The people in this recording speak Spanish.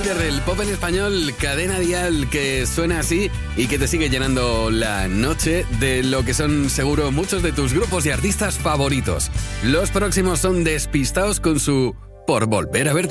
líder del pop en español, Cadena Dial, que suena así y que te sigue llenando la noche de lo que son seguro muchos de tus grupos y artistas favoritos. Los próximos son Despistaos con su Por Volver a Verte.